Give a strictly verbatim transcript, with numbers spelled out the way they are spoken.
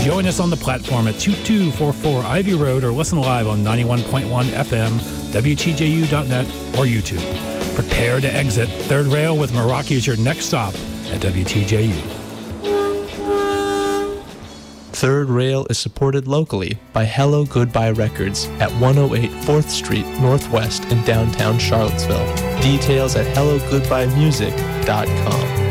Join us on the platform at two two four four Ivy Road or listen live on ninety-one point one F M, W T J U dot net, or YouTube. Prepare to exit. Third Rail with Meraki is your next stop at W T J U. Third Rail is supported locally by Hello Goodbye Records at one oh eight fourth Street Northwest in downtown Charlottesville. Details at hello goodbye music dot com.